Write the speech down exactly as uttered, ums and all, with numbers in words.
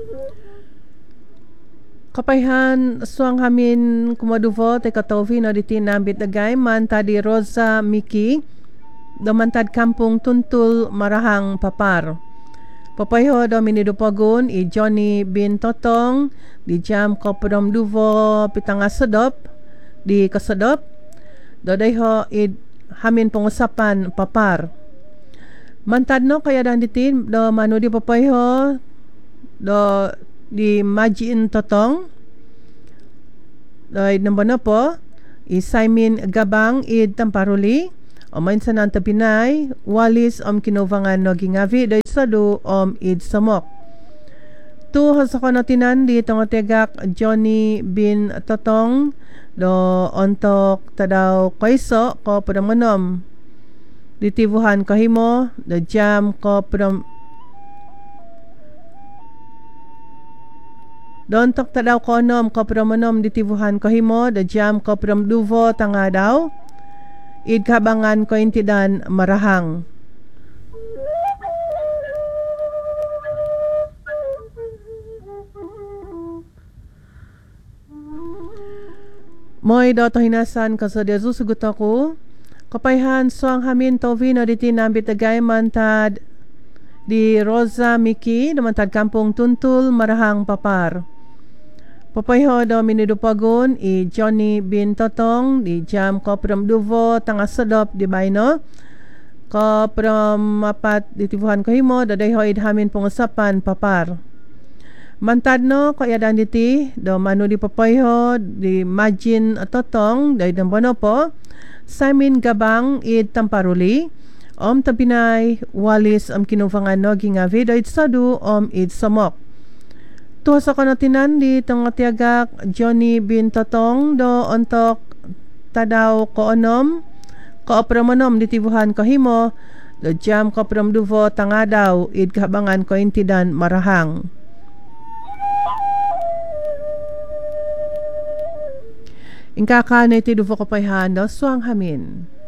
Kapayhan suang hamin kumaduvo te katovi no diti nambit dagay man tadi Rosa Miki domantad kampung Tuntul Marahang Papar. Papayho do minidupagun i Johnny bin Totong di jam koprom duvo pitanga sedop di kasedop do dayho i hamin pengusapan Papar. Mantad no kaya dan diti do manu di papayho do di Majin Totong doi nombor nopo i Simon Gabang i Tamparuli o mainsan ang tapinay walis om kinovangan no gingavi doi sadu om id samok tu hasakonotinan di tongotegak Johnny bin Totong do ontok tadaw kaiso ko padamanom ditibuhan kahimo do jam ko padam Don tok tadaw konom kopromonom ditibuhan kohimo da jam koprom duvo tanga daw id kabangan ko intidan marahang. Moy do to hinasan kasadya susugot ako kapayhan suang hamin tovino diti nambit agay mantad di Rosa Miki namantad kampung Tuntul Marahang Papar. Papayho do minidupagun i Johnny bin Totong di jam koprom duvo tanga sedop di Baino koprom apat ditibuhan kahimo dadayho idhamin pengusapan Papar. Mantad no kaya dan diti do manu di papayho di Majin Totong day dambono po Simon Gabang id Tamparuli om tapinay walis om kinufangan no gingavi do sadu om id samok tuha sa kanotinan di tangatiagak Johnny bin Totong do ontok tadaw koonom koopromonom ditibuhan kahimo do jam koprom duvo tangadaw id kahabangan ko intidan marahang. Ingkaka na iti duvo kapayhan do suang hamin.